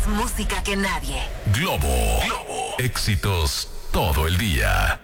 Más música que nadie. Globo. Éxitos todo el día.